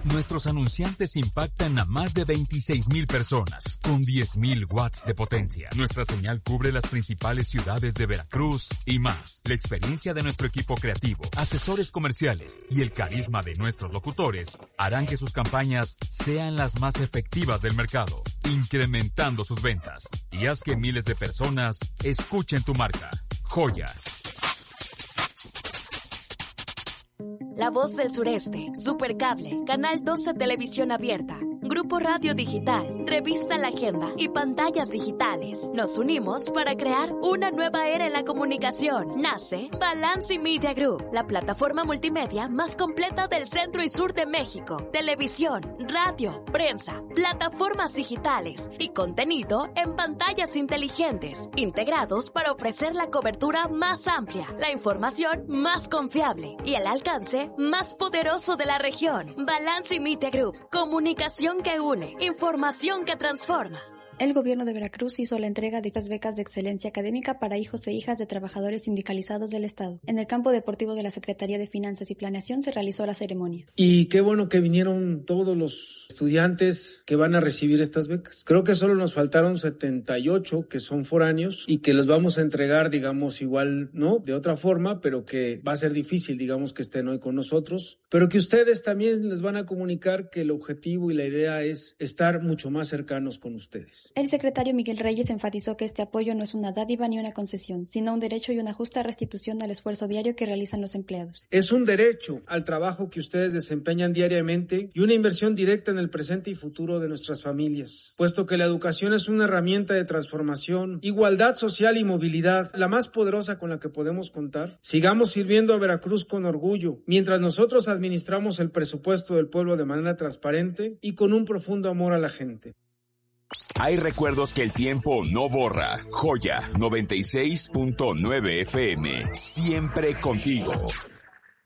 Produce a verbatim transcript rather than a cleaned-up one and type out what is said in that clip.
Nuestros anunciantes impactan a más de veintiséis mil personas, con diez mil watts de potencia. Nuestra señal cubre las principales ciudades de Veracruz y más. La experiencia de nuestro equipo creativo, asesores comerciales y el carisma de nuestros locutores harán que sus campañas sean las más efectivas del mercado, incrementando sus ventas. Y haz que miles de personas escuchen tu marca. Joya. La Voz del Sureste, Supercable, Canal doce Televisión Abierta, Grupo Radio Digital, Revista La Agenda y Pantallas Digitales. Nos unimos para crear una nueva era en la comunicación. Nace Balance Media Group, la plataforma multimedia más completa del centro y sur de México. Televisión, radio, prensa, plataformas digitales y contenido en pantallas inteligentes, integrados para ofrecer la cobertura más amplia, la información más confiable y el alcance más poderoso de la región. Balance Media Group, comunicación que une, información que transforma. El gobierno de Veracruz hizo la entrega de estas becas de excelencia académica para hijos e hijas de trabajadores sindicalizados del Estado. En el campo deportivo de la Secretaría de Finanzas y Planeación se realizó la ceremonia. Y qué bueno que vinieron todos los estudiantes que van a recibir estas becas. Creo que solo nos faltaron setenta y ocho que son foráneos y que les vamos a entregar, digamos, igual, ¿no? De otra forma, pero que va a ser difícil, digamos, que estén hoy con nosotros. Pero que ustedes también les van a comunicar que el objetivo y la idea es estar mucho más cercanos con ustedes. El secretario Miguel Reyes enfatizó que este apoyo no es una dádiva ni una concesión, sino un derecho y una justa restitución al esfuerzo diario que realizan los empleados. Es un derecho al trabajo que ustedes desempeñan diariamente y una inversión directa en el presente y futuro de nuestras familias, puesto que la educación es una herramienta de transformación, igualdad social y movilidad, la más poderosa con la que podemos contar. Sigamos sirviendo a Veracruz con orgullo, mientras nosotros administramos el presupuesto del pueblo de manera transparente y con un profundo amor a la gente. Hay recuerdos que el tiempo no borra. Joya noventa y seis punto nueve F M. Siempre contigo.